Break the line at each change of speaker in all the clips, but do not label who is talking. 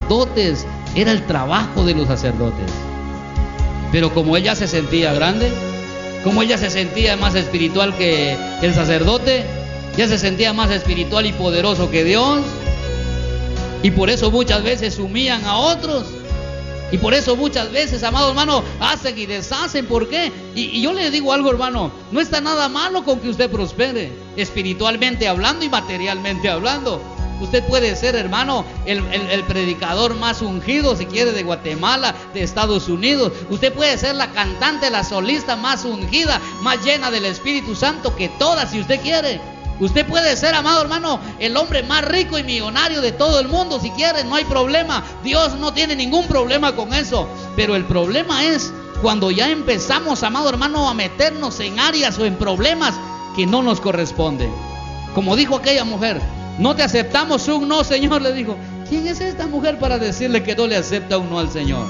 sacerdotes, era el trabajo de los sacerdotes. Pero como ella se sentía grande, como ella se sentía más espiritual que el sacerdote, ya se sentía más espiritual y poderoso que Dios, y por eso muchas veces humillan a otros, y por eso muchas veces, amado hermano, hacen y deshacen. ¿Por qué? Y yo le digo algo, hermano, no está nada malo con que usted prospere, espiritualmente hablando y materialmente hablando. Usted puede ser, hermano, el predicador más ungido, si quiere, de Guatemala, de Estados Unidos. Usted puede ser la cantante, la solista más ungida, más llena del Espíritu Santo que todas, si usted quiere. Usted puede ser, amado hermano, el hombre más rico y millonario de todo el mundo, si quiere, no hay problema. Dios no tiene ningún problema con eso. Pero el problema es cuando ya empezamos, amado hermano, a meternos en áreas o en problemas que no nos corresponden. Como dijo aquella mujer, no te aceptamos un no, Señor, le dijo. ¿Quién es esta mujer para decirle que no le acepta un no al Señor?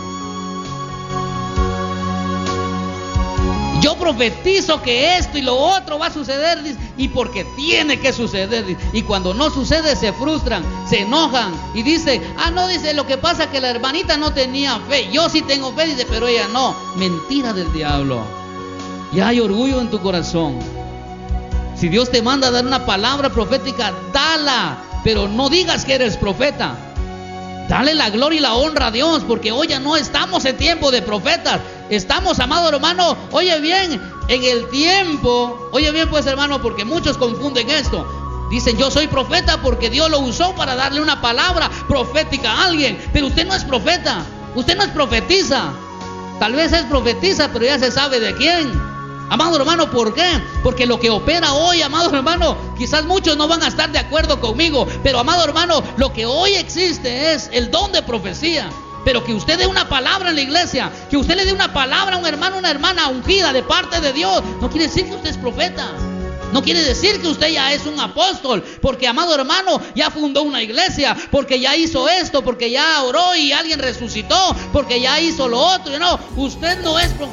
Yo profetizo que esto y lo otro va a suceder, dice, y porque tiene que suceder, dice. Y cuando no sucede se frustran, se enojan y dice, no, dice, lo que pasa es que la hermanita no tenía fe. Yo sí tengo fe, dice, pero ella no. Mentira del diablo. Ya hay orgullo en tu corazón. Si Dios te manda a dar una palabra profética, dala, pero no digas que eres profeta. Dale la gloria y la honra a Dios, porque hoy ya no estamos en tiempo de profetas. Estamos, amado hermano, oye bien, en el tiempo, oye bien pues hermano, porque muchos confunden esto. Dicen, yo soy profeta porque Dios lo usó para darle una palabra profética a alguien. Pero usted no es profeta, usted no es profetiza. Tal vez es profetiza, pero ya se sabe de quién. Amado hermano, ¿por qué? Porque lo que opera hoy, amado hermano, quizás muchos no van a estar de acuerdo conmigo, pero amado hermano, lo que hoy existe es el don de profecía. Pero que usted dé una palabra en la iglesia, que usted le dé una palabra a un hermano, una hermana ungida de parte de Dios, no quiere decir que usted es profeta. No quiere decir que usted ya es un apóstol, porque amado hermano, ya fundó una iglesia, porque ya hizo esto, porque ya oró y alguien resucitó, porque ya hizo lo otro. No, usted no es profeta.